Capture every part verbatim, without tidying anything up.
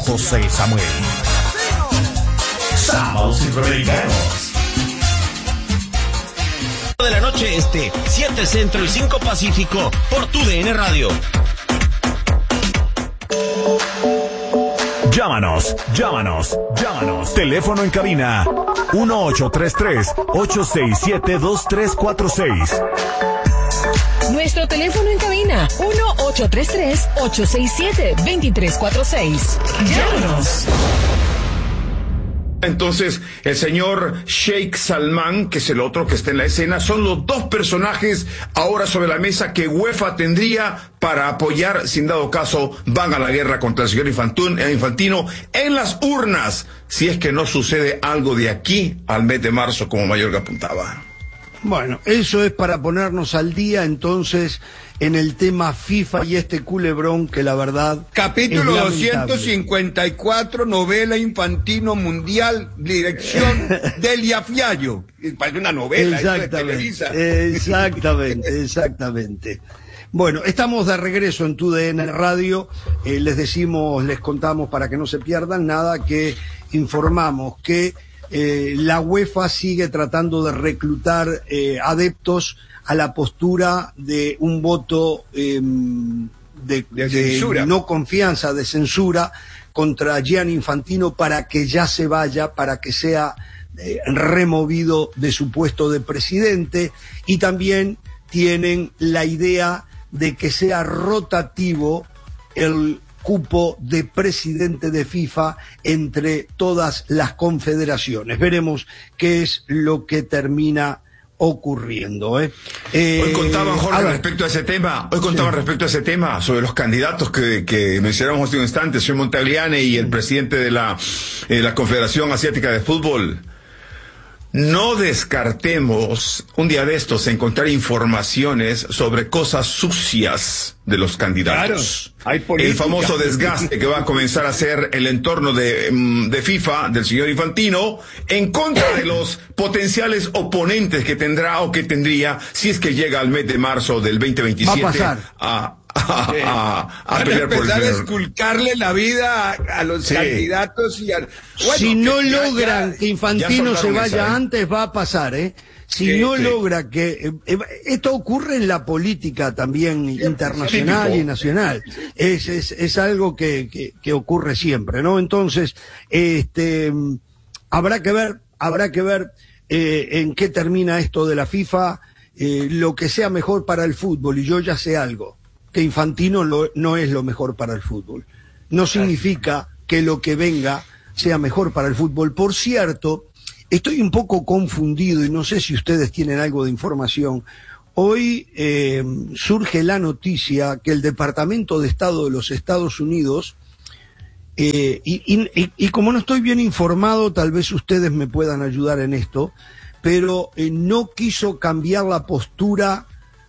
José Samuel. Sábados Centroamericanos. De la noche este, siete Centro y cinco Pacífico, por tu D N Radio. Llámanos, llámanos, llámanos. Teléfono en cabina uno ocho tres tres, ocho seis siete, dos tres cuatro seis. Nuestro teléfono en cabina uno ocho tres tres, ocho seis siete, dos tres cuatro seis. Llámanos. Entonces, el señor Sheikh Salman, que es el otro que está en la escena, son los dos personajes ahora sobre la mesa que UEFA tendría para apoyar, si en dado caso van a la guerra contra el señor Infantino en las urnas, si es que no sucede algo de aquí al mes de marzo, como Mayorga apuntaba. Bueno, eso es para ponernos al día entonces en el tema FIFA y este culebrón que la verdad... Capítulo doscientos cincuenta y cuatro, novela Infantino Mundial, dirección Delia Fiallo. Parece una novela. Exactamente, exactamente, exactamente. Bueno, estamos de regreso en tu D N Radio. Eh, les decimos, les contamos para que no se pierdan nada, que informamos que Eh, la UEFA sigue tratando de reclutar eh, adeptos a la postura de un voto eh, de, de, de no confianza, de censura contra Gianni Infantino para que ya se vaya, para que sea eh, removido de su puesto de presidente, y también tienen la idea de que sea rotativo el cupo de presidente de FIFA entre todas las confederaciones. Veremos qué es lo que termina ocurriendo. ¿eh? Eh, hoy contaban, Jorge, respecto a ese tema, hoy contaban sí. respecto a ese tema, sobre los candidatos que, que mencionamos hace un instante, el señor Montagliani y el presidente de la, eh, la Confederación Asiática de Fútbol. No descartemos un día de estos encontrar informaciones sobre cosas sucias de los candidatos. Claro, hay política. El famoso desgaste que va a comenzar a hacer el entorno de, de FIFA, del señor Infantino, en contra de los potenciales oponentes que tendrá o que tendría si es que llega al mes de marzo del veinte veintisiete. Va a pasar. A, A, a, a, a pelear por empezar el... a esculcarle la vida a, a los sí. candidatos y a... Bueno, si no ya, logran ya, que Infantino se vaya esa, ¿eh? antes, va a pasar, ¿eh? Si sí, no sí. logra que... Eh, esto ocurre en la política también sí, internacional sí, y nacional. Es, es, es algo que, que, que ocurre siempre, ¿no? Entonces, este, habrá que ver, habrá que ver eh, en qué termina esto de la FIFA, eh, lo que sea mejor para el fútbol, y yo ya sé algo. Que Infantino lo, no es lo mejor para el fútbol. No significa que lo que venga sea mejor para el fútbol. Por cierto, estoy un poco confundido y no sé si ustedes tienen algo de información. Hoy eh, surge la noticia que el Departamento de Estado de los Estados Unidos, eh, y, y, y como no estoy bien informado, tal vez ustedes me puedan ayudar en esto, pero eh, no quiso cambiar la postura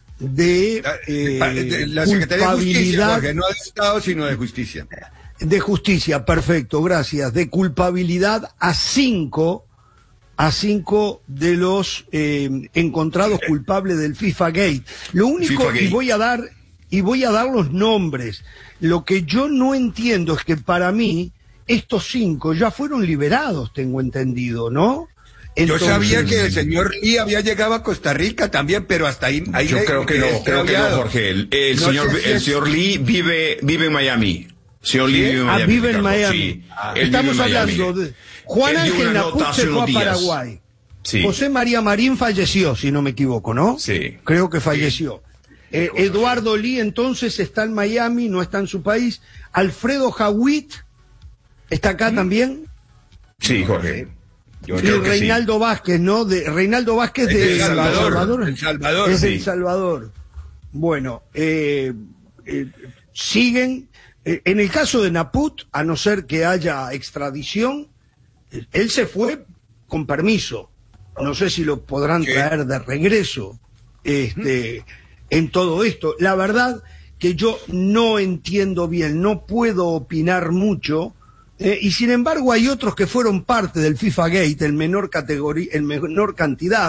de, eh, de la Secretaría de Justicia, porque no de Estado sino de Justicia. De Justicia, perfecto, gracias. De culpabilidad a cinco, a cinco de los eh, encontrados culpables del FIFA Gate. Lo único, FIFA Gate. y voy a dar, y voy a dar los nombres. Lo que yo no entiendo es que para mí estos cinco ya fueron liberados, tengo entendido, ¿no? Entonces, yo sabía que el señor Lee había llegado a Costa Rica también, pero hasta ahí... ahí yo creo que no, creo que no, Jorge. El, el no señor, sé si el es... señor Lee vive, vive en Miami. Señor Lee ¿Sí? vive en Miami. Ah, vive en Miami. Sí, ah, Estamos hablando de... Juan él Ángel Naput se fue a Paraguay. Sí. José María Marín falleció, si no me equivoco, ¿no? Sí. Creo que falleció. Sí. Eh, Eduardo Lee, entonces, está en Miami, no está en su país. Alfredo Jawit, ¿está acá ¿Mm? también? Sí, Jorge. Yo y Reinaldo sí. Vázquez, ¿no? De, Reinaldo Vázquez de El Salvador. El Salvador. El Salvador es sí. El Salvador. Bueno, eh, eh, siguen. Eh, en el caso de Naput, a no ser que haya extradición, él se fue con permiso. No sé si lo podrán ¿Qué? traer de regreso este, ¿Mm? en todo esto. La verdad que yo no entiendo bien, no puedo opinar mucho. Eh, y sin embargo hay otros que fueron parte del FIFA Gate en menor categoría, en menor cantidad,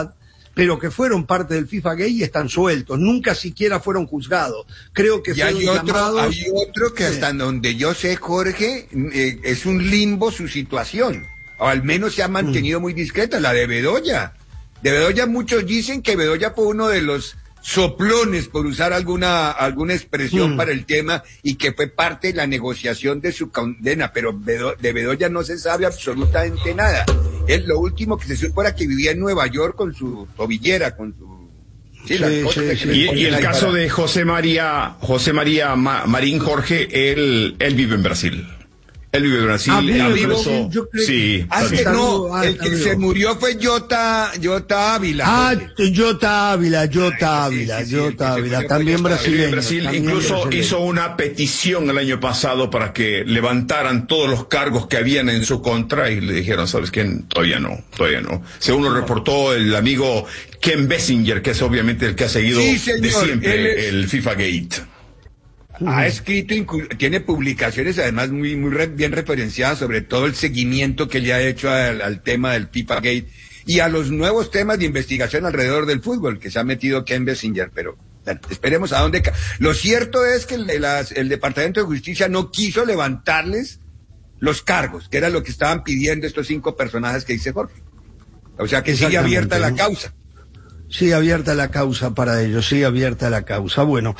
pero que fueron parte del FIFA Gate y están sueltos, nunca siquiera fueron juzgados. Creo que y hay fueron otro, llamados... hay otro que hasta donde yo sé, Jorge, eh, es un limbo su situación, o al menos se ha mantenido mm. muy discreta, la de Bedoya. De Bedoya muchos dicen que Bedoya fue uno de los soplones, por usar alguna alguna expresión mm. para el tema, y que fue parte de la negociación de su condena, pero Bedo, de Bedoya no se sabe absolutamente nada. Es lo último que se supo era que vivía en Nueva York con su tobillera, con su... Sí, sí, sí, sí. Y, y el caso de José María, José María Ma, Marín Jorge, él, él vive en Brasil. Él vive en Brasil. Ah, vive, incluso, yo creo sí. Ah, que no, ah, el que se murió fue Jota, Jota Ávila. Ah, Jota Ávila, Jota Ávila, Jota Ávila, también brasileño. Brasil también incluso brasileño. hizo una petición el año pasado para que levantaran todos los cargos que habían en su contra y le dijeron, ¿sabes qué? Todavía no, todavía no. Según lo reportó el amigo Ken Bessinger, que es obviamente el que ha seguido sí, señor, de siempre es... el FIFA Gate. Ha escrito, tiene publicaciones además muy muy re, bien referenciadas sobre todo el seguimiento que le ha hecho al, al tema del FIFA Gate y a los nuevos temas de investigación alrededor del fútbol que se ha metido Ken Bessinger, pero bueno, esperemos a dónde... Ca Lo cierto es que el, las, el Departamento de Justicia no quiso levantarles los cargos, que era lo que estaban pidiendo estos cinco personajes que dice Jorge. O sea que sigue abierta la causa. Sí, abierta la causa para ellos, sí, abierta la causa. Bueno,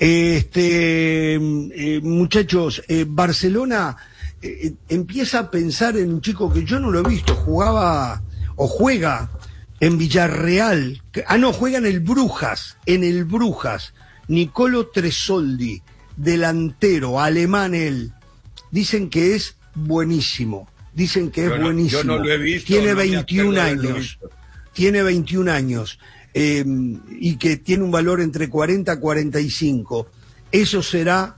este, eh, muchachos, eh, Barcelona eh, empieza a pensar en un chico que yo no lo he visto, jugaba o juega en Villarreal, que, ah no, juega en el Brujas, en el Brujas, Nicolo Tresoldi, delantero, alemán él, dicen que es buenísimo, dicen que es yo no, buenísimo, yo no lo he visto, tiene no veintiún años, tiene veintiún años. Eh, y que tiene un valor entre cuarenta a cuarenta y cinco. ¿Eso será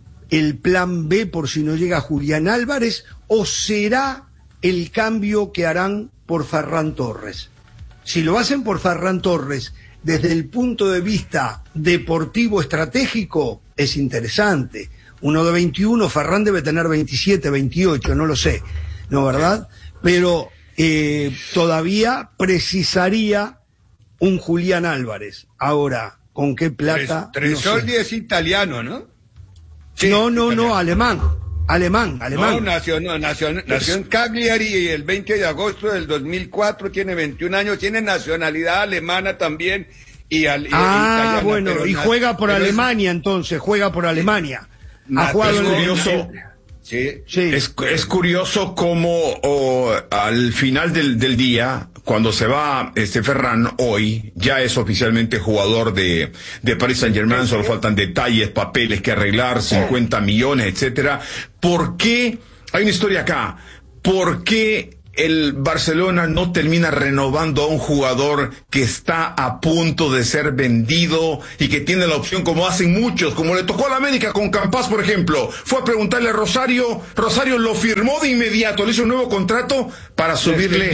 el plan B por si no llega Julián Álvarez o será el cambio que harán por Ferran Torres? Si lo hacen por Ferran Torres desde el punto de vista deportivo estratégico es interesante. Uno de veintiuno, Ferran debe tener veintisiete, veintiocho, no lo sé, ¿no, verdad? Pero eh, todavía precisaría un Julián Álvarez. Ahora, ¿con qué plata? Tresoldi no sé. Es italiano, ¿no? Sí, no, no, italiano. no, alemán. Alemán, alemán. No, nació, no, nació, nació en Cagliari el veinte de agosto del dos mil cuatro, tiene veintiún años, tiene nacionalidad alemana también. Y, al, y ah, italiana, bueno, y juega por Alemania es, entonces, juega por Alemania. Ha jugado es curioso. Sí. Sí. Es, es curioso cómo oh, al final del, del día, cuando se va este Ferran hoy, ya es oficialmente jugador de, de Paris Saint-Germain, solo faltan detalles, papeles que arreglar, cincuenta millones, etcétera. ¿Por qué? Hay una historia acá. ¿Por qué el Barcelona no termina renovando a un jugador que está a punto de ser vendido y que tiene la opción, como hacen muchos, como le tocó a la América con Campas, por ejemplo? Fue a preguntarle a Rosario, Rosario lo firmó de inmediato, le hizo un nuevo contrato para subirle,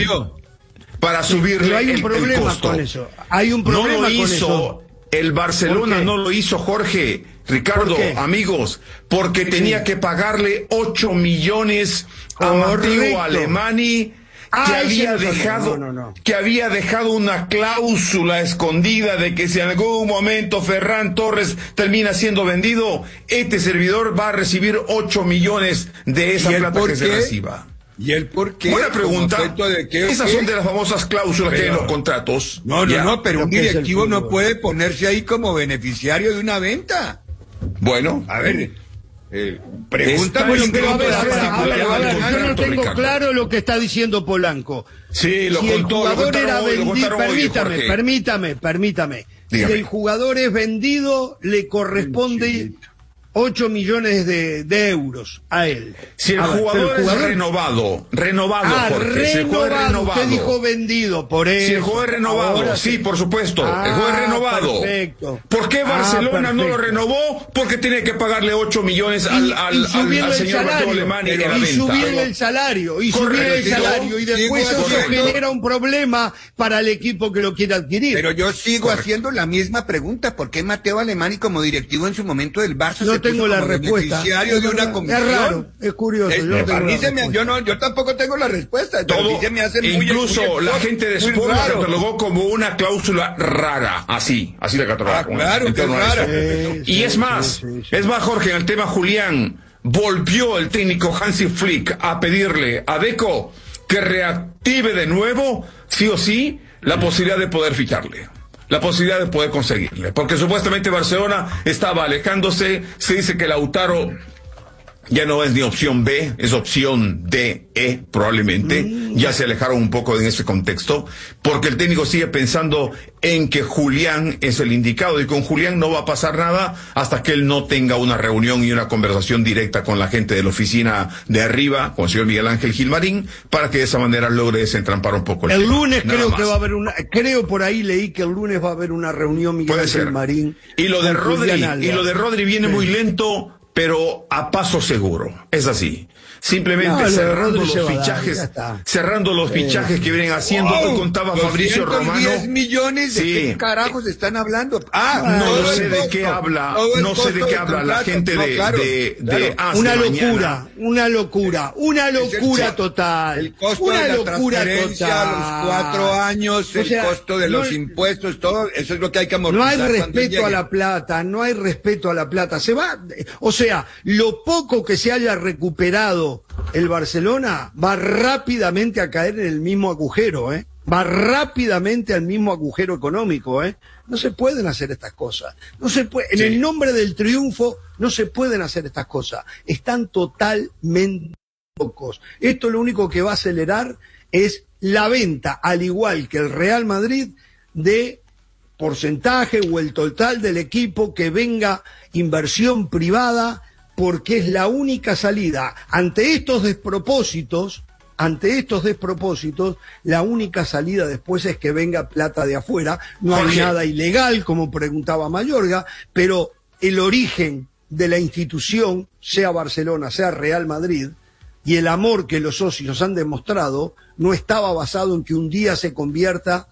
para subirle Pero hay un el, problema el costo. Con eso. Hay un problema no lo con hizo, eso. El Barcelona no lo hizo, Jorge, Ricardo, amigos, porque sí. tenía que pagarle ocho millones a Matteo Alemani, ah, que había no dejado, no, no, no. que había dejado una cláusula escondida de que si en algún momento Ferran Torres termina siendo vendido, este servidor va a recibir ocho millones de esa plata que se reciba. ¿Y el por qué? Buena pregunta. De qué, Esas qué? son de las famosas cláusulas pero, que hay en los contratos. No, no, ya. no, pero un directivo no puede ponerse ahí como beneficiario de una venta. Bueno, a ver, eh, pregunta bueno, pero a ver, a ver, a ver, a ver, yo no tengo Ricardo. claro lo que está diciendo Polanco. Sí, lo si contó, el jugador lo era hoy, vendido, lo permítame, hoy, permítame, permítame. Dígame. Si el jugador es vendido, le corresponde ocho millones de, de euros a él. Si el, a jugador, ver, el jugador es renovado, renovado, ah, Jorge, renovado, si el jugador es renovado. Usted dijo vendido, por eso. Si el jugador es renovado, Ahora sí, sí. por supuesto, ah, el jugador es renovado. Perfecto. ¿Por qué Barcelona ah, no lo renovó? Porque tiene que pagarle ocho millones al, al, y, y al, al señor Matteo Alemani en la y venta. subirle el salario, y Correcto. subirle el salario, y después Sigo eso haciendo... genera un problema para el equipo que lo quiere adquirir. Pero yo sigo Correcto. haciendo la misma pregunta. ¿Por qué Matteo Alemani como directivo en su momento del Barça no se tengo la respuesta. De una comisión. Es raro, es curioso. Es, yo, no tengo me, me, yo, no, yo tampoco tengo la respuesta. Todo, se me hace muy, incluso muy, la gente de Sport la catalogó como una cláusula rara, así, así la catalogaron. Ah, claro, que es rara. Sí, y sí, es más, sí, sí, sí. es más, Jorge, en el tema Julián, volvió el técnico Hansi Flick a pedirle a Deco que reactive de nuevo, sí o sí, la posibilidad de poder ficharle. La posibilidad de poder conseguirle. Porque supuestamente Barcelona estaba alejándose. Se dice que Lautaro ya no es ni opción B, es opción D, E, probablemente. Mm. Ya se alejaron un poco en ese contexto. Porque el técnico sigue pensando en que Julián es el indicado. Y con Julián no va a pasar nada hasta que él no tenga una reunión y una conversación directa con la gente de la oficina de arriba, con el señor Miguel Ángel Gilmarín, para que de esa manera logre desentrampar un poco el El tema. lunes Nada creo más. que va a haber una, creo por ahí leí que el lunes va a haber una reunión Miguel Puede Ángel ser. Marín. Y lo de Rodri, Julián y lo de Rodri viene sí. muy lento, pero a paso seguro. Es así. Simplemente no, cerrando los dar, fichajes, cerrando los eh, fichajes que vienen haciendo. Wow, Hoy contaba Fabricio Romano. diez millones de sí. qué carajos están hablando. Ah, no, no sé de qué habla, no sé de qué habla la gente de, no, claro, de, de, de claro. Una locura, mañana. una locura, una locura total. El costo una de la locura transferencia total. a los cuatro años, o el sea, costo de no, los impuestos, todo, eso es lo que hay que amortizar. No hay respeto a la plata, no hay respeto a la plata. Se va, o sea, lo poco que se haya recuperado el Barcelona va rápidamente a caer en el mismo agujero, ¿eh? Va rápidamente al mismo agujero económico, ¿eh? No se pueden hacer estas cosas. No se puede, en sí. el nombre del triunfo no se pueden hacer estas cosas. Están totalmente locos. Esto lo único que va a acelerar es la venta, al igual que el Real Madrid, de porcentaje o el total del equipo que venga inversión privada, porque es la única salida. Ante estos despropósitos, ante estos despropósitos, la única salida después es que venga plata de afuera. No hay Jorge. nada ilegal, como preguntaba Mayorga, pero el origen de la institución, sea Barcelona, sea Real Madrid, y el amor que los socios han demostrado, no estaba basado en que un día se convierta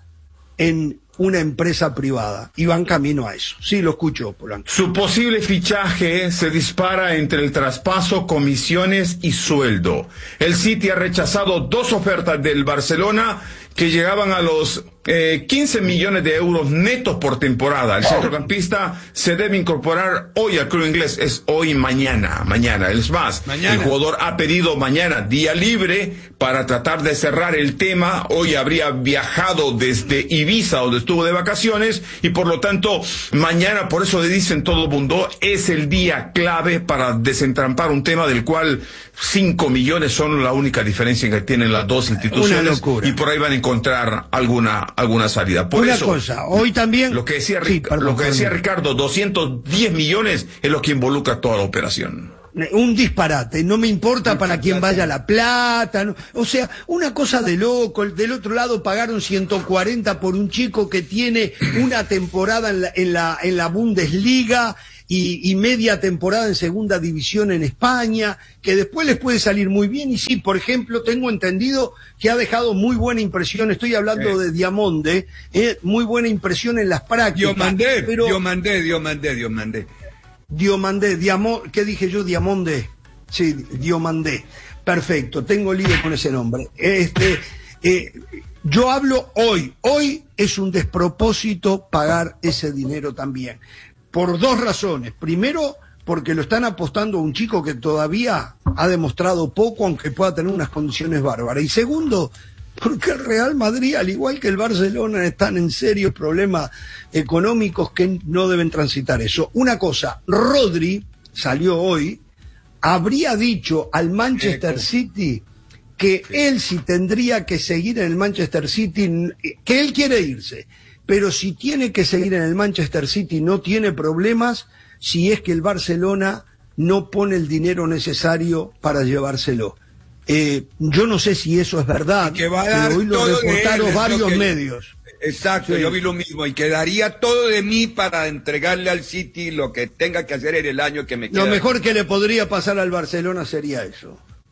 en una empresa privada, y van camino a eso. Sí, lo escucho, Polanco. Su posible fichaje se dispara entre el traspaso, comisiones y sueldo. El City ha rechazado dos ofertas del Barcelona que llegaban a los eh, quince millones de euros netos por temporada. El centrocampista se debe incorporar hoy al club inglés. Es hoy, mañana, mañana. Es más, mañana. El jugador ha pedido mañana día libre para tratar de cerrar el tema. Hoy habría viajado desde Ibiza, donde estuvo de vacaciones, y por lo tanto, mañana, por eso le dicen todo el mundo, es el día clave para desentrampar un tema del cual cinco millones son la única diferencia que tienen las dos instituciones. Una locura. Y por ahí van a encontrar alguna alguna salida. Por Una eso, cosa, hoy también lo que decía, sí, perdón, lo que decía perdón. Ricardo, doscientos diez millones es lo que involucra toda la operación. Un disparate, no me importa para quién vaya la plata, no, o sea, una cosa de loco. Del otro lado pagaron ciento cuarenta por un chico que tiene una temporada en la, en la, en la Bundesliga y, y media temporada en segunda división en España, que después les puede salir muy bien. Y sí, por ejemplo, tengo entendido que ha dejado muy buena impresión, estoy hablando eh. de Diamonde, eh, muy buena impresión en las prácticas. Diomandé, pero... Diomandé, Diomandé, Diomandé. Diomandé, Diamo, ¿qué dije yo? Diamonde. Sí, Diomandé. Perfecto, tengo lío con ese nombre. Este, eh, yo hablo hoy. Hoy es un despropósito pagar ese dinero también. Por dos razones. Primero, porque lo están apostando a un chico que todavía ha demostrado poco, aunque pueda tener unas condiciones bárbaras. Y segundo, porque el Real Madrid, al igual que el Barcelona, están en serios problemas económicos que no deben transitar eso. Una cosa, Rodri salió hoy, habría dicho al Manchester City que él sí tendría que seguir en el Manchester City, que él quiere irse, pero si tiene que seguir en el Manchester City no tiene problemas si es que el Barcelona no pone el dinero necesario para llevárselo. Eh, yo no sé si eso es verdad, que va a dar pero hoy lo todo reportaron de él, varios que... medios. Exacto, sí. Yo vi lo mismo, y quedaría todo de mí para entregarle al City lo que tenga que hacer en el año que me queda. Lo mejor que le podría pasar al Barcelona sería eso.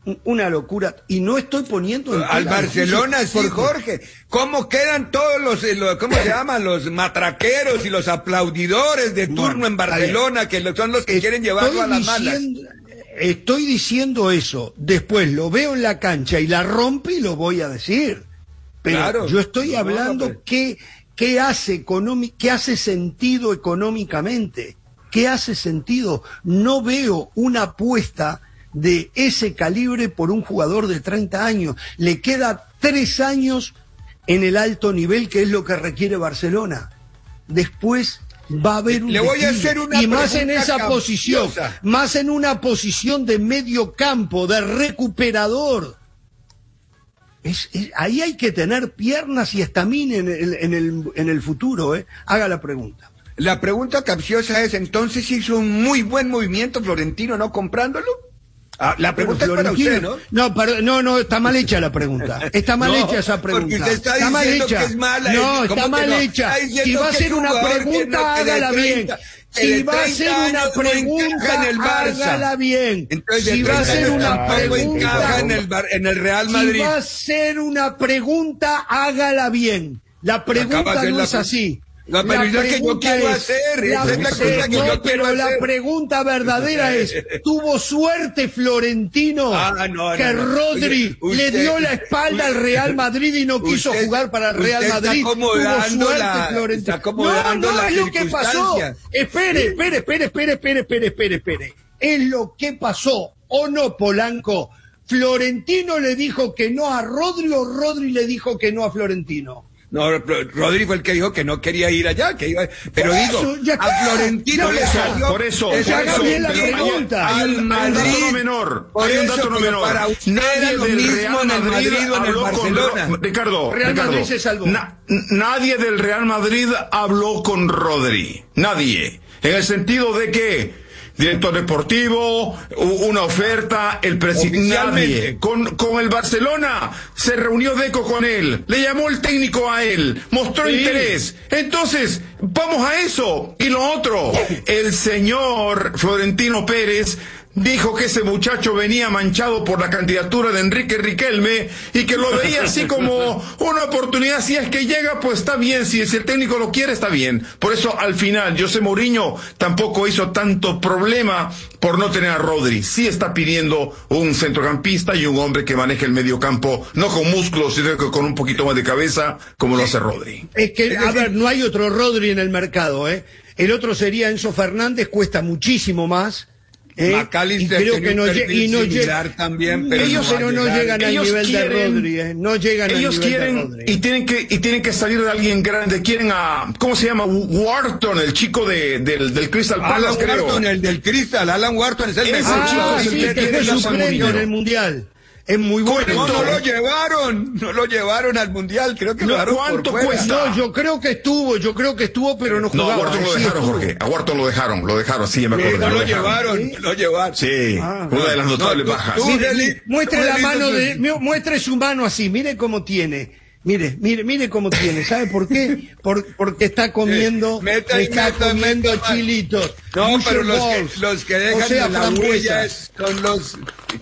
una locura, y no estoy poniendo en al Barcelona, sí, porque... Jorge, ¿cómo quedan todos los, los cómo se llaman, los matraqueros y los aplaudidores de turno bueno, en Barcelona, que son los que estoy quieren llevarlo a las diciendo, malas? Estoy diciendo eso, después lo veo en la cancha y la rompe y lo voy a decir, pero claro, yo estoy hablando no, no, que qué hace económico, qué hace sentido económicamente, qué hace sentido. No veo una apuesta de ese calibre por un jugador de treinta años. Le queda tres años en el alto nivel, que es lo que requiere Barcelona. Después va a haber un Le voy a hacer una y más en esa campiosa. posición, más en una posición de medio campo, de recuperador. Es, es, ahí hay que tener piernas y estamina en el, en el, en el futuro, ¿eh? Haga la pregunta. La pregunta capciosa es, entonces hizo un muy buen movimiento Florentino no comprándolo. Ah, la pregunta es para usted, ¿no? No, para, no, no, está mal hecha la pregunta. Está mal no, hecha esa pregunta. Porque usted está, está mal hecha. Que es mala. No, está mal no? hecha. Está si va a hacer una pregunta, no, hágala bien. Si va a hacer una pregunta, en el hágala bien. Entonces, si va a hacer una pregunta, en el, bar, en el Real Madrid. Si va a hacer una pregunta, hágala bien. La pregunta no es así. No, pero es que yo quiero es, hacer, la, esa es la cosa que no, yo quiero pero hacer. La pregunta verdadera es, ¿tuvo suerte Florentino ah, no, que no, no. Rodri Usted, le dio la espalda usted, al Real Madrid y no quiso usted, jugar para el Real Madrid? Tuvo suerte la, Florentino. No, no, es lo que pasó. Espere, espere, espere, espere, espere, espere, espere, espere. Es lo que pasó, ¿o no, Polanco? Florentino le dijo que no a Rodri o Rodri le dijo que no a Florentino. No, Rodri fue el que dijo que no quería ir allá, que iba, pero por digo, eso, a Florentino le salió, por eso, por eso, eso, bien la pregunta. Hay, hay un dato no menor, hay un dato no menor. Para usted nadie era lo del mismo Real Madrid, en el Madrid o en el Barcelona. Con, Ricardo, Real Ricardo, Madrid se salvó. Na, nadie del Real Madrid habló con Rodri, nadie, en el sentido de que director deportivo, una oferta, el presidente, nadie. Con, con el Barcelona se reunió Deco con él, le llamó el técnico a él, mostró sí. interés. Entonces, vamos a eso. Y lo otro, el señor Florentino Pérez dijo que ese muchacho venía manchado por la candidatura de Enrique Riquelme y que lo veía así como una oportunidad. Si es que llega, pues está bien. Si, si el técnico lo quiere, está bien. Por eso, al final, José Mourinho tampoco hizo tanto problema por no tener a Rodri. Sí está pidiendo un centrocampista y un hombre que maneje el mediocampo, no con músculos, sino que con un poquito más de cabeza, como lo hace Rodri. Es que, a ver, no hay otro Rodri en el mercado, ¿eh? El otro sería Enzo Fernández, cuesta muchísimo más. ¿Eh? McAllister y creo que no, y no llega también, pero ellos no, no llegan al nivel quieren, de Rodri, ¿eh? no llegan ellos al nivel quieren de Rodri. y tienen que y tienen que salir de alguien grande. Quieren a ¿cómo se llama? Wharton, el chico de del, del Crystal Palace, Alan creo. Wharton, el del Crystal, Alan Wharton es el Ese mejor chico ah, es el sí, que, que que fue suplente en el mundial. Es muy bueno. No, no lo llevaron, no lo llevaron al mundial, creo que no, lo dejaron ¿cuánto por cuesta? No, yo creo que estuvo, yo creo que estuvo, pero no jugaba. No, a Wharton lo sí dejaron, estuvo. Jorge. A Wharton lo dejaron, lo dejaron, sí, me acuerdo. Sí, no lo, lo dejaron. llevaron, ¿Sí? lo llevaron. Sí, ah, una de las notables no, bajas. Tú, Mire, muestre la mano de, de... muestre su mano así, mire cómo tiene. Mire, mire, mire cómo tiene. ¿Sabe por qué? Por, porque está comiendo, eh, meta, está meta, comiendo meta, chilitos. No, pero los que, los que dejan o sea, de la huella son los...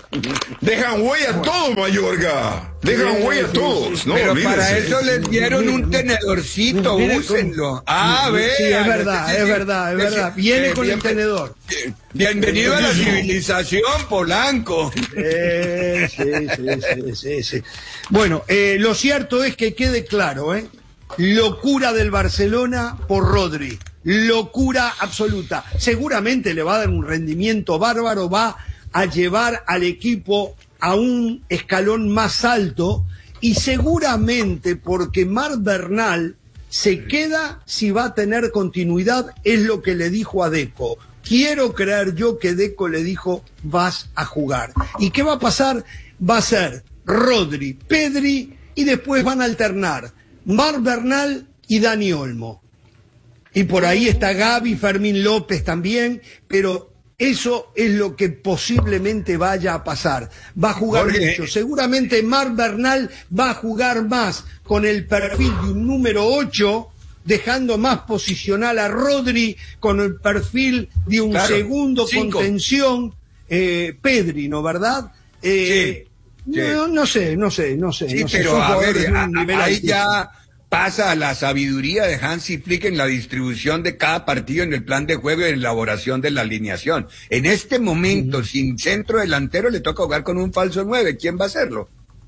Dejan huella todos, Mayorga. Dejan sí, huella sí, todos. sí. No, pero olvídese. para eso les dieron un tenedorcito, mire, úsenlo. Ah, ve. Sí, es verdad, es verdad, es verdad. Viene eh, con bien, el tenedor. Bienvenido a la civilización, Polanco. Eh, sí, sí, sí, sí, sí. Bueno, eh, lo cierto es que quede claro, ¿eh? Locura del Barcelona por Rodri. Locura absoluta. Seguramente le va a dar un rendimiento bárbaro, va a llevar al equipo a un escalón más alto y seguramente porque Marc Bernal se queda si va a tener continuidad, es lo que le dijo a Deco. Quiero creer yo que Deco le dijo, vas a jugar. ¿Y qué va a pasar? Va a ser Rodri, Pedri y después van a alternar Marc Bernal y Dani Olmo. Y por ahí está Gavi, Fermín López también, pero eso es lo que posiblemente vaya a pasar. Va a jugar Jorge. mucho. Seguramente Marc Bernal va a jugar más con el perfil de un número ocho, dejando más posicional a Rodri con el perfil de un claro, segundo cinco. contención, eh, Pedri, ¿no verdad? Eh, sí, sí. No, no sé, no sé, no sé. Sí, no sé. pero Son a ver, jugadores de un a- nivel ahí altísimo. ya pasa la sabiduría de Hansi Flick en la distribución de cada partido, en el plan de juego y en la elaboración de la alineación. En este momento, uh-huh. sin centro delantero, le toca jugar con un falso nueve. ¿Quién va a hacerlo?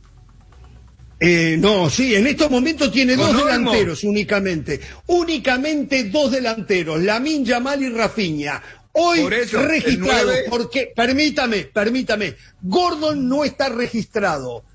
Eh, no, sí, en estos momentos tiene dos Olmo. delanteros únicamente. Únicamente dos delanteros, Lamine Yamal y Rafinha. Hoy Por eso, registrado, nueve... porque, permítame, permítame, Gordon no está registrado.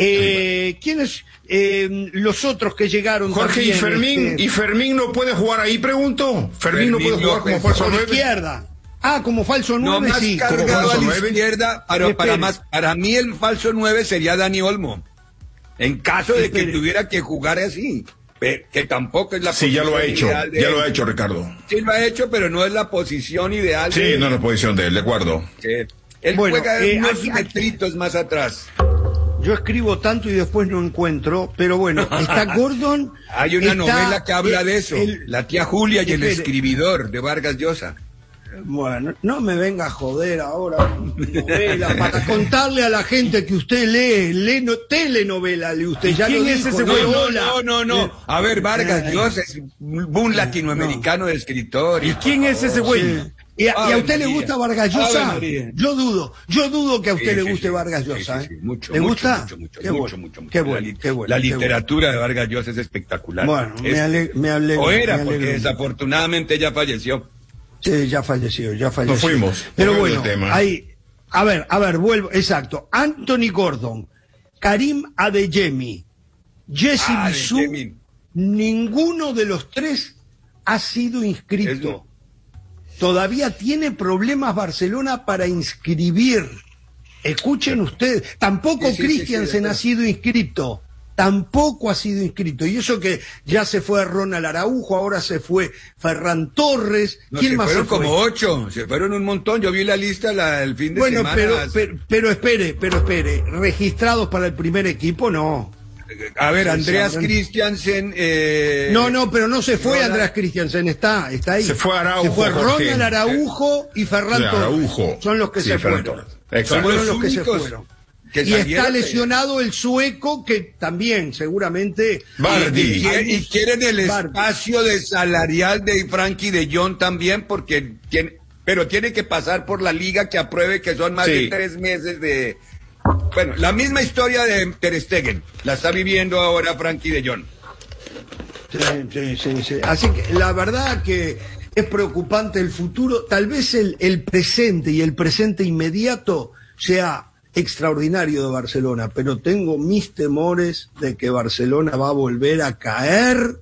Eh, ¿Quiénes eh, los otros que llegaron? Jorge también, y Fermín, este... ¿y Fermín no puede jugar ahí, pregunto? Fermín, Fermín no puede jugar como falso nueve. Izquierda. Ah, como falso nueve, no, más sí. Cargado como falso a la nueve. Izquierda, pero para más, para mí el falso nueve sería Dani Olmo. En caso de Espere. que tuviera que jugar así, que tampoco es la sí, ya lo ha hecho, de ya él. lo ha hecho Ricardo. Sí, lo ha hecho, pero no es la posición ideal. Sí, de él. no es la posición de él, de acuerdo. Sí. Él bueno, juega eh, unos aquí, metritos aquí. más atrás. Yo escribo tanto y después no encuentro, pero bueno, está Gordon. Hay una está, novela que habla eh, de eso, el, La tía Julia y el espere. escribidor de Vargas Llosa. Bueno, no me venga a joder ahora novela, para contarle a la gente que usted lee, lee no, telenovela, lee usted ya ¿Quién lo es dijo, ese no, güey? No, hola. no, no, no. A ver, Vargas Llosa es un latinoamericano de escritor. ¿Y quién es ese güey? Sí. ¿Y a, y a usted María. le gusta Vargas Llosa? Ave María. Yo dudo, yo dudo que a usted Sí, le sí, guste sí. Vargas Sí, Llosa. sí, sí. ¿eh? Mucho, ¿Le mucho, gusta? mucho, mucho, qué mucho, bueno, mucho, mucho. qué La bueno, li- qué bueno. La qué bueno. literatura de Vargas Llosa es espectacular. Bueno, Es- me, ale, me alegro. O era, me alegro. porque desafortunadamente ya falleció. Sí, ya falleció, ya falleció. Nos fuimos. Pero Volviendo bueno, al tema. ahí, a ver, a ver, vuelvo, exacto. Anthony Gordon, Karim Adeyemi, Jesse Ah, Bissou, Adeyemi. ninguno de los tres ha sido inscrito. Todavía tiene problemas Barcelona para inscribir. Escuchen ustedes, tampoco Sí, sí, sí, Christiansen sí, ha sido inscrito. Tampoco ha sido inscrito. Y eso que ya se fue Ronald Araujo, ahora se fue Ferran Torres. No, ¿Quién se más fueron se fue? como ocho, se fueron un montón. Yo vi la lista la, el fin de Bueno, semana. pero, pero, pero espere, pero espere. Registrados para el primer equipo, no. A ver, Andreas Sí, sí, Christiansen. Eh, No, no, pero no se fue Ronald- Andreas Christiansen, está, está ahí. Se fue Araujo, Se fue Jorge. Ronald Araujo y Ferran Sí, Torres. Araujo. Son los que Sí, se Ferran fueron. Torres. Exacto. Fueron Son los los que se únicos fueron. que Y está salieron de- lesionado el sueco que también, seguramente. Bardi. Y, Hay quieren- y mus- quieren el Bardi. espacio de salarial de Frankie de Jong también, porque tiene, pero tiene que pasar por la liga que apruebe que son más Sí. de tres meses de. Bueno, la misma historia de Ter Stegen la está viviendo ahora Frankie de Jong. Sí, sí, sí, sí. Así que la verdad que es preocupante el futuro. Tal vez el, el presente y el presente inmediato sea extraordinario de Barcelona, pero tengo mis temores de que Barcelona va a volver a caer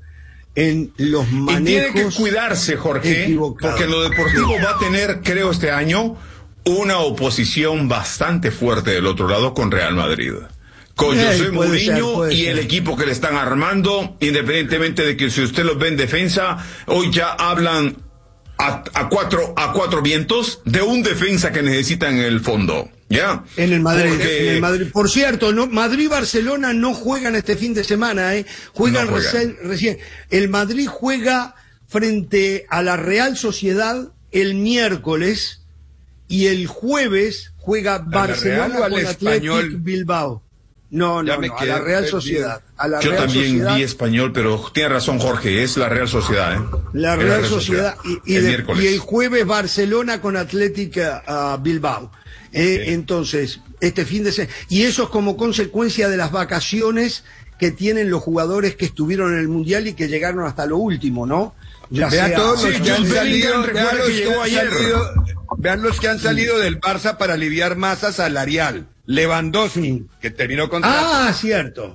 en los Y manejos. tiene que cuidarse, Jorge, equivocados. porque lo deportivo va a tener, creo, este año, una oposición bastante fuerte del otro lado con Real Madrid. Con Eh, José puede ser, Mourinho puede y ser. el equipo que le están armando, independientemente de que si usted los ve en defensa, hoy ya hablan a, a cuatro a cuatro vientos de un defensa que necesitan en el fondo. ¿Ya? En el Madrid, Porque- en el Madrid. Por cierto, no, Madrid y Barcelona no juegan este fin de semana, ¿eh? Juegan, No juegan. recién, recién. El Madrid juega frente a la Real Sociedad el miércoles y el jueves juega Barcelona Real o al con Español? Athletic Bilbao. No, Ya no, me no, a quedé la Real perdido. Sociedad. A la Yo Real también Sociedad, vi español, pero tiene razón Jorge, es la Real Sociedad, ¿eh? La Es Real Sociedad y, y el de- miércoles. y el jueves Barcelona con Athletic uh, Bilbao. Eh, Sí. Entonces, este fin de semana. Y eso es como consecuencia de las vacaciones que tienen los jugadores que estuvieron en el Mundial y que llegaron hasta lo último, ¿no? Ya Vea sea- todos los Sí, que han Jude salido, Bellingham, vean recuerda los que que llegó han ayer. salido, vean los que han salido del Barça para aliviar masa salarial. Lewandowski, que terminó contrato. Ah, cierto.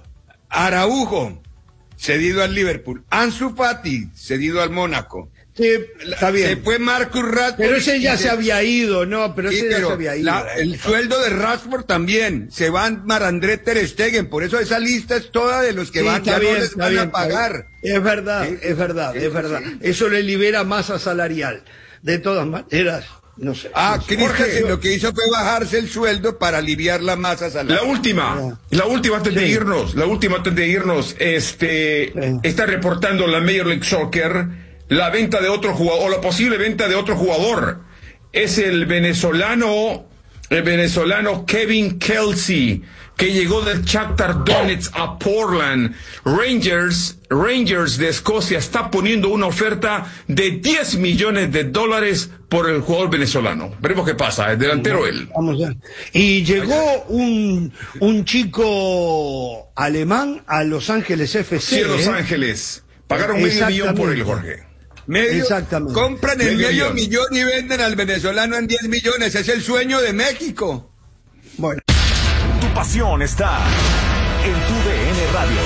Araujo, cedido al Liverpool. Ansu Fati, cedido al Mónaco. Sí, está bien. Se fue Marcus Rashford. Pero ese ya y se había ido, no, pero Sí, ese ya pero se había ido. la- el sueldo de Rashford también. Se van Marandré Ter Stegen. Por eso esa lista es toda de los que Sí, van, está ya bien, no les está van bien, a está pagar. bien. Es verdad, Sí, es verdad, sí, es sí, verdad. sí. Eso le libera masa salarial. De todas maneras, no sé. Ah, no sé. Christensen lo que hizo fue bajarse el sueldo para aliviar la masa La salarial. última, la última antes de Sí. irnos, la última antes de irnos, este, Sí. está reportando la Major League Soccer la venta de otro jugador, o la posible venta de otro jugador. Es el venezolano el venezolano Kevin Kelsey, que llegó del Shakhtar Donetsk a Portland. Rangers, Rangers de Escocia está poniendo una oferta de diez millones de dólares por el jugador venezolano. Veremos qué pasa, el delantero él. Vamos a... Y llegó un, un chico alemán a Los Ángeles F C. Sí, a Los ¿eh? Ángeles. Pagaron medio millón por él, Jorge. Medio, Exactamente. Compran el medio, medio millón. millón y venden al venezolano en diez millones. Es el sueño de México. Bueno. Tu pasión está en tu D N Radio.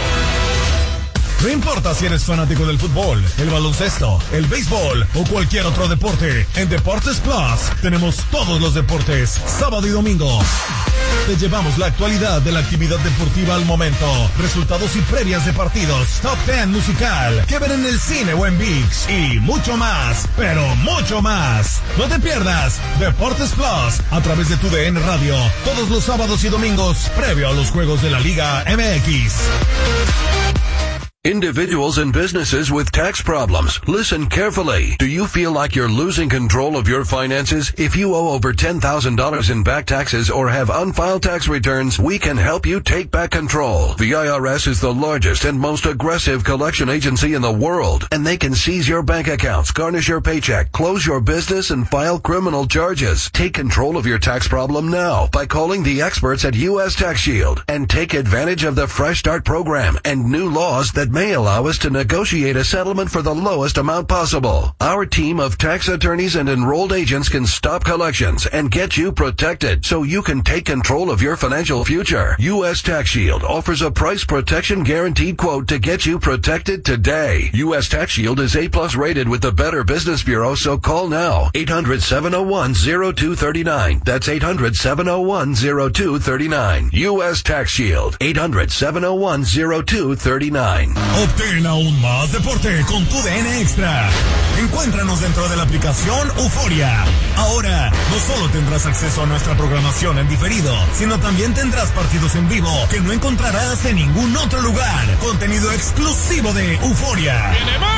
No importa si eres fanático del fútbol, el baloncesto, el béisbol o cualquier otro deporte, en Deportes Plus tenemos todos los deportes, sábado y domingo. Te llevamos la actualidad de la actividad deportiva al momento, resultados y previas de partidos, top diez musical, que ver en el cine o en ViX y mucho más, pero mucho más. No te pierdas Deportes Plus a través de tu D N Radio, todos los sábados y domingos, previo a los juegos de la Liga M X. Individuals and businesses with tax problems. Listen carefully. Do you feel like you're losing control of your finances? If you owe over ten thousand dollars in back taxes or have unfiled tax returns, we can help you take back control. The I R S is the largest and most aggressive collection agency in the world, and they can seize your bank accounts, garnish your paycheck, close your business, and file criminal charges. Take control of your tax problem now by calling the experts at U S Tax Shield and take advantage of the Fresh Start program and new laws that may allow us to negotiate a settlement for the lowest amount possible. Our team of tax attorneys and enrolled agents can stop collections and get you protected so you can take control of your financial future. U S Tax Shield offers a price protection guaranteed quote to get you protected today. U S Tax Shield is A plus rated with the Better Business Bureau, so call now. eight hundred, seven oh one, oh two three nine. That's eight hundred, seven oh one, oh two three nine. U S Tax Shield. eight hundred, seven oh one, oh two three nine. Obtén aún más deporte con tu D N Extra. Encuéntranos dentro de la aplicación Euforia. Ahora, no solo tendrás acceso a nuestra programación en diferido, sino también tendrás partidos en vivo que no encontrarás en ningún otro lugar. Contenido exclusivo de Euforia.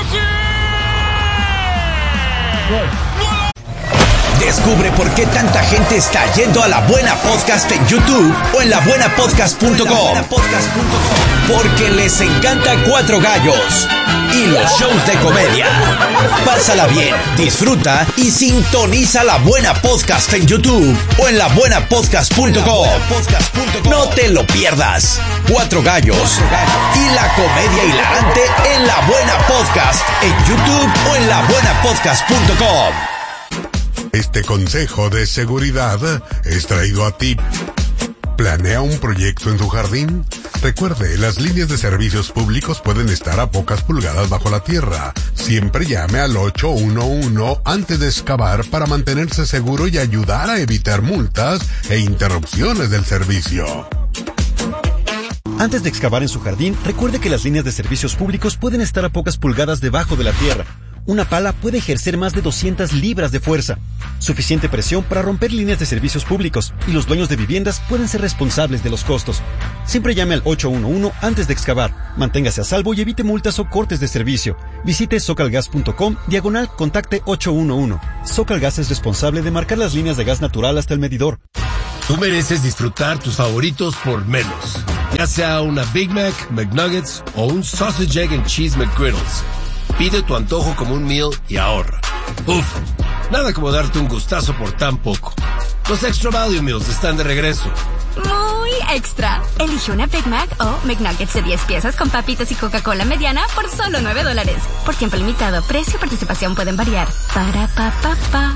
Descubre por qué tanta gente está yendo a La Buena Podcast en YouTube o en la buena podcast punto com. Porque les encanta Cuatro Gallos y los shows de comedia. Pásala bien, disfruta y sintoniza La Buena Podcast en YouTube o en la buena podcast punto com. No te lo pierdas. Cuatro Gallos y la comedia hilarante en La Buena Podcast en YouTube o en la buena podcast punto com. Este consejo de seguridad es traído a ti. ¿Planea un proyecto en su jardín? Recuerde, las líneas de servicios públicos pueden estar a pocas pulgadas bajo la tierra. Siempre llame al ocho uno uno antes de excavar para mantenerse seguro y ayudar a evitar multas e interrupciones del servicio. Antes de excavar en su jardín, recuerde que las líneas de servicios públicos pueden estar a pocas pulgadas debajo de la tierra. Una pala puede ejercer más de doscientas libras de fuerza, suficiente presión para romper líneas de servicios públicos, y los dueños de viviendas pueden ser responsables de los costos. Siempre llame al ocho uno uno antes de excavar. Manténgase a salvo y evite multas o cortes de servicio. Visite socalgas punto com, diagonal, contacte ocho uno uno. Socalgas es responsable de marcar las líneas de gas natural hasta el medidor. Tú mereces disfrutar tus favoritos por menos, ya sea una Big Mac, McNuggets o un Sausage, Egg and Cheese McGriddles. Pide tu antojo como un meal y ahorra. Uf, nada como darte un gustazo por tan poco. Los Extra Value Meals están de regreso. Muy extra. Elige una Big Mac o McNuggets de diez piezas con papitas y Coca-Cola mediana por solo nueve dólares. Por tiempo limitado, precio y participación pueden variar. Para pa pa pa.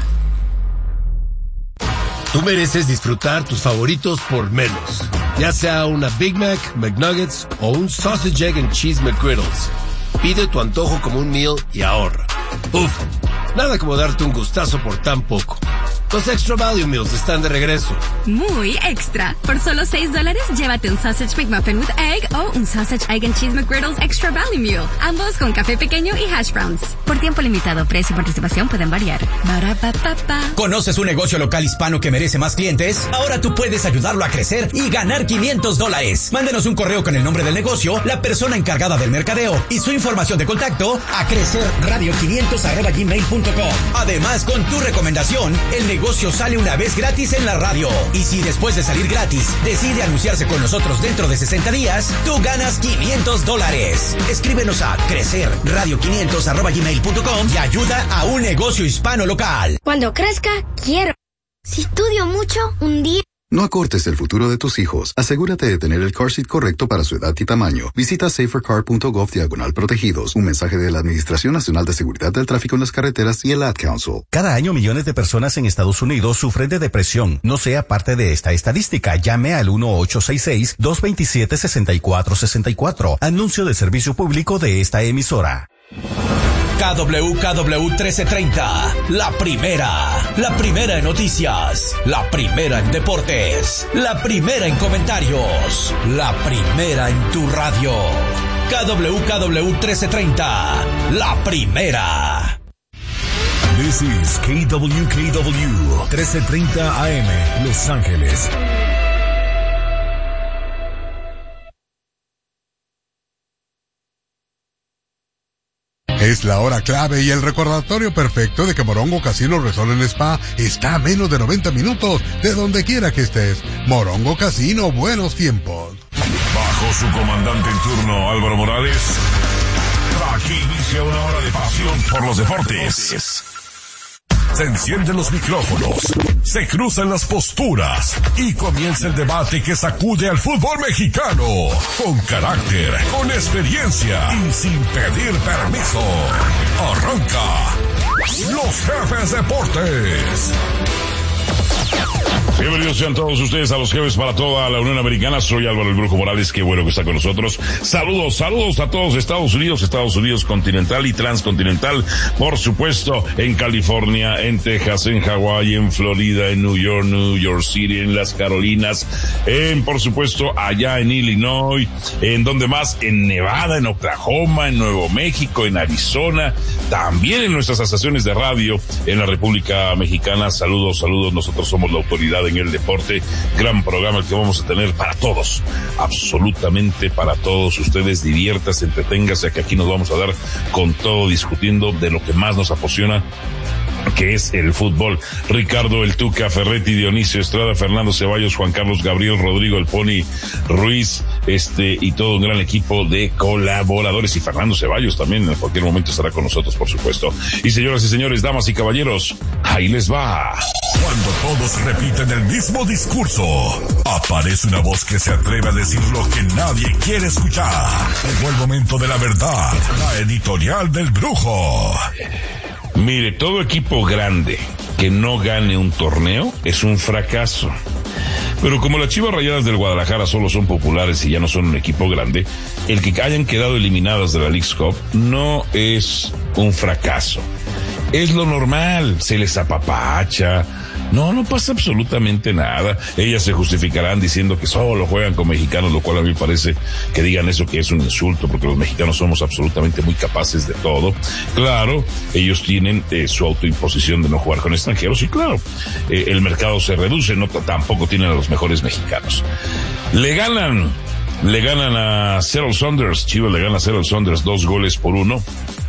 Tú mereces disfrutar tus favoritos por menos, ya sea una Big Mac, McNuggets o un Sausage, Egg and Cheese McGriddles. Pide tu antojo como un meal y ahorra. Uf, nada como darte un gustazo por tan poco. Los Extra Value Meals están de regreso. Muy extra. Por solo seis dólares, llévate un Sausage McMuffin with Egg o un Sausage, Egg and Cheese McGriddles Extra Value Meal. Ambos con café pequeño y hash browns. Por tiempo limitado, precio y participación pueden variar. Ba-ra-pa-pa-pa. ¿Conoces un negocio local hispano que merece más clientes? Ahora tú puedes ayudarlo a crecer y ganar quinientos dólares. Mándenos un correo con el nombre del negocio, la persona encargada del mercadeo y su información de contacto a crecerradio quinientos arroba gmail punto com. Además, con tu recomendación, el negocio negocio sale una vez gratis en la radio. Y si después de salir gratis decide anunciarse con nosotros dentro de sesenta días, tú ganas quinientos dólares. Escríbenos a crecer radio quinientos arroba gmail punto com y ayuda a un negocio hispano local. Cuando crezca, quiero. Si estudio mucho, un día... No acortes el futuro de tus hijos. Asegúrate de tener el car seat correcto para su edad y tamaño. Visita safercar punto gov diagonal protegidos. Un mensaje de la Administración Nacional de Seguridad del Tráfico en las Carreteras y el Ad Council. Cada año millones de personas en Estados Unidos sufren de depresión. No sea parte de esta estadística. Llame al uno ocho seis seis, dos dos siete, seis cuatro seis cuatro. Anuncio de servicio público de esta emisora. K W K W trece treinta, la primera, la primera en noticias, la primera en deportes, la primera en comentarios, la primera en tu radio. K W K W trece treinta, la primera. This is K W K W trece treinta A M, Los Ángeles. Es la hora clave y el recordatorio perfecto de que Morongo Casino Resort en Spa está a menos de noventa minutos de donde quiera que estés. Morongo Casino, buenos tiempos. Bajo su comandante en turno, Álvaro Morales, aquí inicia una hora de pasión por los deportes. Se encienden los micrófonos, se cruzan las posturas y comienza el debate que sacude al fútbol mexicano. Con carácter, con experiencia y sin pedir permiso. Arranca Los Jefes Deportes. Bienvenidos sean todos ustedes a Los Jefes para toda la Unión Americana. Soy Álvaro el Brujo Morales, qué bueno que está con nosotros. Saludos, saludos a todos Estados Unidos, Estados Unidos continental y transcontinental, por supuesto, en California, en Texas, en Hawái, en Florida, en New York, New York City, en las Carolinas, en, por supuesto, allá en Illinois, en donde más, en Nevada, en Oklahoma, en Nuevo México, en Arizona, también en nuestras estaciones de radio en la República Mexicana. Saludos, saludos, nosotros somos la autoridad en el deporte, gran programa el que vamos a tener para todos, absolutamente para todos ustedes. Diviértase, entreténgase, que aquí nos vamos a dar con todo, discutiendo de lo que más nos apasiona, que es el fútbol. Ricardo El Tuca Ferretti, Dionisio Estrada, Fernando Ceballos, Juan Carlos Gabriel, Rodrigo El Pony Ruiz, este, y todo un gran equipo de colaboradores, y Fernando Ceballos también en cualquier momento estará con nosotros, por supuesto. Y señoras y señores, damas y caballeros, ahí les va. Cuando todos repiten el mismo discurso, aparece una voz que se atreve a decir lo que nadie quiere escuchar. Llegó el momento de la verdad, la editorial del Brujo. Mire, todo equipo grande que no gane un torneo es un fracaso. Pero como las Chivas Rayadas del Guadalajara solo son populares y ya no son un equipo grande, el que hayan quedado eliminadas de la Leagues Cup no es un fracaso. Es lo normal, se les apapacha. No, no pasa absolutamente nada. Ellas se justificarán diciendo que solo juegan con mexicanos, lo cual a mí me parece que digan eso que es un insulto, porque los mexicanos somos absolutamente muy capaces de todo. Claro, ellos tienen eh, su autoimposición de no jugar con extranjeros y claro, eh, el mercado se reduce, no tampoco tienen a los mejores mexicanos. Le ganan, le ganan a Seattle Sounders, Chivas le gana a Seattle Sounders dos goles por uno.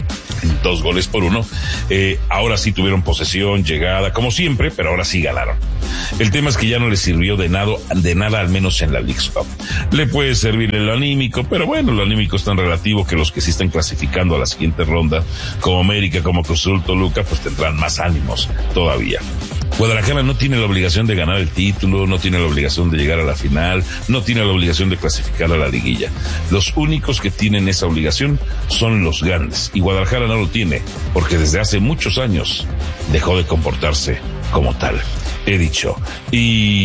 Dos goles por uno. Eh, ahora sí tuvieron posesión, llegada, como siempre, pero ahora sí ganaron. El tema es que ya no les sirvió de nada, de nada, al menos en la Leagues Cup. Le puede servir el anímico, pero bueno, el anímico es tan relativo que los que sí están clasificando a la siguiente ronda, como América, como Cruz Azul, Toluca, pues tendrán más ánimos todavía. Guadalajara no tiene la obligación de ganar el título, no tiene la obligación de llegar a la final, no tiene la obligación de clasificar a la liguilla. Los únicos que tienen esa obligación son los grandes, y Guadalajara no lo tiene, porque desde hace muchos años dejó de comportarse como tal. He dicho. Y